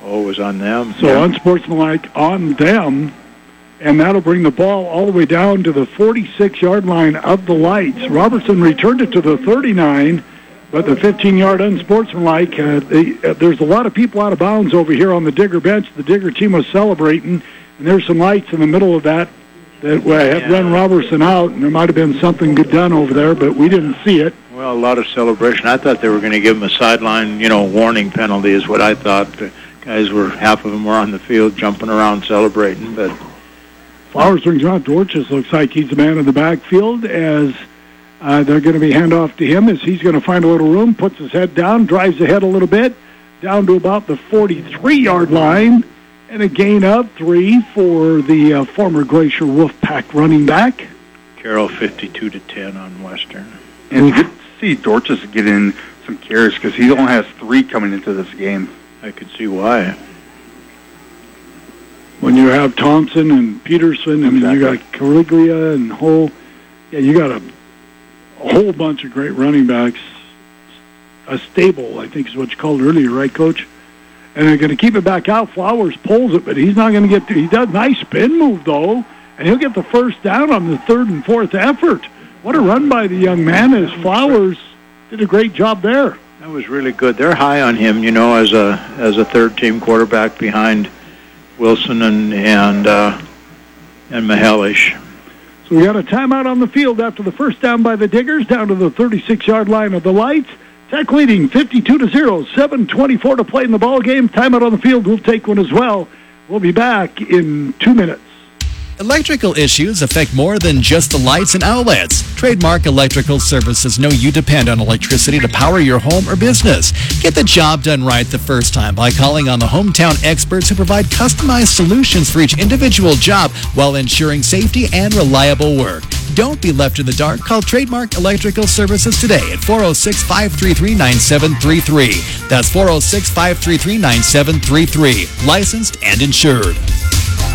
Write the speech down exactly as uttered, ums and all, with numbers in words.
Oh, it was on them. So yeah. unsportsmanlike on them, and that'll bring the ball all the way down to the forty-six-yard line of the Lights. Robertson returned it to the thirty-nine, but the fifteen-yard unsportsmanlike, uh, they, uh, there's a lot of people out of bounds over here on the Digger bench. The Digger team was celebrating, and there's some Lights in the middle of that that uh, had yeah. run Robertson out, and there might have been something good done over there, but we didn't see it. Well, a lot of celebration. I thought they were going to give him a sideline, you know, warning penalty is what I thought. The guys were, half of them were on the field jumping around celebrating, but... Flowers brings around Dorches. Looks like he's the man in the backfield as uh, they're going to be handoff to him as he's going to find a little room, puts his head down, drives ahead a little bit, down to about the forty-three-yard line, and a gain of three for the uh, former Glacier Wolfpack running back. Carroll fifty-two to ten on Western. And it's good to see Dorches get in some carries because he only has three coming into this game. I could see why. When you have Thompson and Peterson, I mean, exactly. You got Cariglia and Hull. Yeah, you got a, a whole bunch of great running backs. A stable, I think is what you called it earlier, right, Coach? And they're going to keep it back out. Flowers pulls it, but he's not going to get to, he does a nice spin move, though, and he'll get the first down on the third and fourth effort. What a run by the young man as Flowers did a great job there. That was really good. They're high on him, you know, as a as a third-team quarterback behind Wilson and and uh, and Mihelish. So we got a timeout on the field after the first down by the Diggers, down to the thirty-six-yard line of the Lights. Tech leading fifty-two to zero, seven twenty-four to play in the ball game. Timeout on the field. We'll take one as well. We'll be back in two minutes. Electrical issues affect more than just the lights and outlets. Trademark Electrical Services know you depend on electricity to power your home or business. Get the job done right the first time by calling on the hometown experts who provide customized solutions for each individual job while ensuring safety and reliable work. Don't be left in the dark. Call Trademark Electrical Services today at four oh six, five three three, nine seven three three. That's four oh six, five three three, nine seven three three. Licensed and insured.